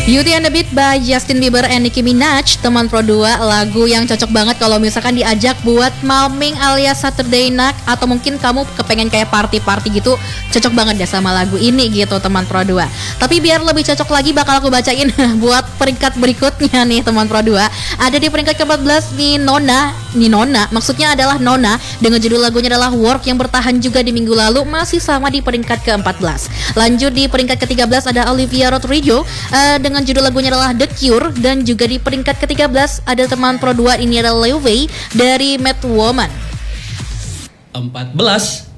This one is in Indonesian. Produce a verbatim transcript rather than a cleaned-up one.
Beauty and the Beat by Justin Bieber and Nicki Minaj, teman Pro dua, lagu yang cocok banget kalau misalkan diajak buat malming alias Saturday night, atau mungkin kamu kepengen kayak party-party gitu, cocok banget deh sama lagu ini gitu teman Pro dua. Tapi biar lebih cocok lagi bakal aku bacain buat peringkat berikutnya nih teman Pro dua. Ada di peringkat keempat belas nih Nona, nih Nona, maksudnya adalah Nona, dengan judul lagunya adalah Work yang bertahan juga di minggu lalu, masih sama di peringkat keempat belas. Lanjut di peringkat ketiga belas ada Olivia Rodrigo uh, dengan judul lagunya adalah The Cure, dan juga di peringkat ketiga belas ada teman Pro dua, ini adalah Leo Way dari Mad Woman. empat belas